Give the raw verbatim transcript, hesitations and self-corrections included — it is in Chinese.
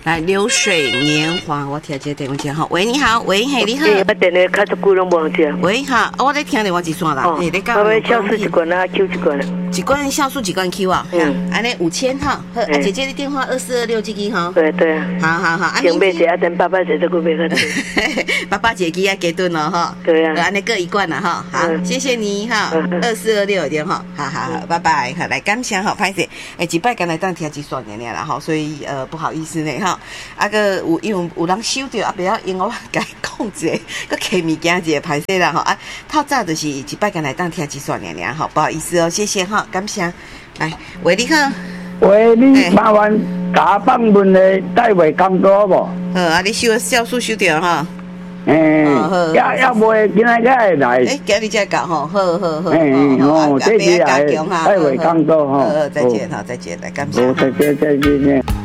来流水年华，我听这个电话线哈。喂，你好，喂，嘿，你好。 我电话开始久拢无接。 喂，哈，我在听电话一线啦。嘿，你讲。 我要销售一罐啊 ，Q 一罐。 一罐销售一罐 Q 啊。嗯。安尼五千哈。好，姐姐的电话二四二六这个哈。 对对啊。 好好好。 先买一下，等爸爸节再过买个。 爸爸节记要给顿了哈。 对啊。 安尼各一罐了哈。好，谢谢你哈。二四二六电话，好好好，拜拜。好，来感谢哈，拍摄。哎，一摆刚来当听几算年年啦哈，所以呃不好意思呢哈。啊个有因为有人收到啊，不要因我该讲一个，个摕物件一个拍摄啦哈啊，透早就是一摆刚来当听几算年年哈，不好意思哦，谢谢哈，感谢。来，喂，你好。 喂，你麻烦甲放问的代位工作好无？ 好啊，你收销售收到哈。 诶，要要袂今仔才会来。 诶，今日才到吼，好好好。 诶，哦，这是来代位工作吼。 好，再见哈，再见，来感谢。 再见，再见。